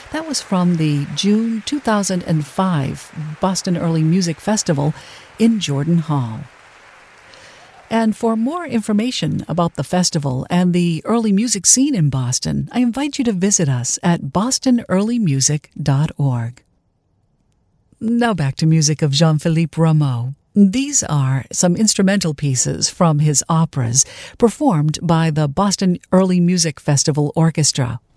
That was from the June 2005 Boston Early Music Festival in Jordan Hall. And for more information about the festival and the early music scene in Boston, I invite you to visit us at bostonearlymusic.org. Now back to music of Jean-Philippe Rameau. These are some instrumental pieces from his operas performed by the Boston Early Music Festival Orchestra.